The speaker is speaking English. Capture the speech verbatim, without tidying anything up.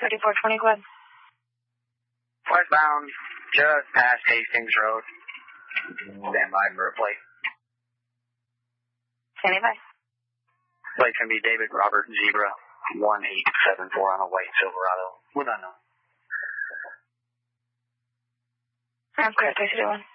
thirty-four twenty, go ahead. Westbound, just past Hastings Road. Stand by for a plate. Standing by. Plate can be David Robert Zebra, one eight seven four on a white Silverado with unknown. I'm correct, I see one.